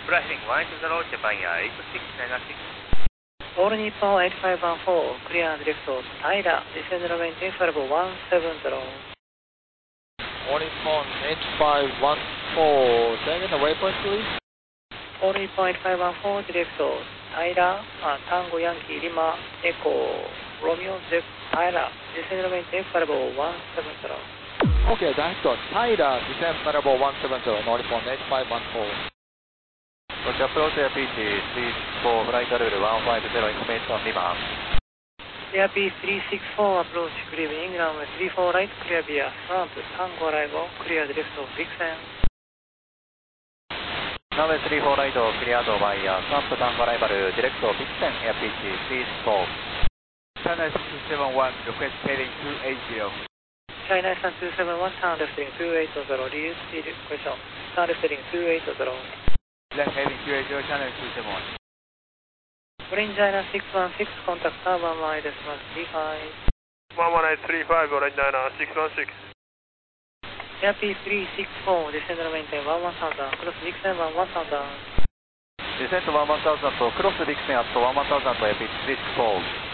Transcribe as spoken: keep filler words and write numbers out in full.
Fly heading one eight zero, Japan Air eight six nine six. All Nippon eight five one four, clear and direct to Taira, descend and maintain variable one seven zero. All Nippon eight five one four, say again the waypoint please. All Nippon eight five one four, direct to Taira, uh, Tango Yankee Lima, Echo, Romeo Z, Taira, descend and maintain variable one seven zero. Okay, direct to Taira, descend variable one seven zero, All Nippon eight five one four. Roger, approach airspeed three six four, flight level one five zero, information Lima. Airspeed three six four, approach, clear England runway three four right, clear via front, Tango arrival, clear direct to Vixen. Runway three four right, cleared via front, Tango arrival, direct to Vixen, airspeed three six four. China two seven one, request heading two eight zero. China two seven one, turn left heading two eight zero, reduce speed, question, turn left heading two eight zero. Left heading two eight zero, China two seven one. Green China six one six, contact one one eight three five. one one eight three five, Orange Niner six one six. Airspeed three six four, descend and maintain one one thousand, cross Vixen one one thousand. Descent one one thousand, cross Vixen at one one thousand, airspeed three six four.